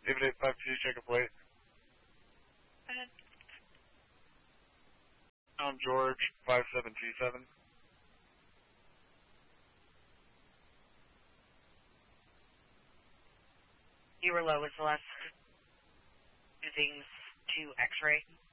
David 852, check a plate. I'm George 5727. You were low as the last using to X-ray.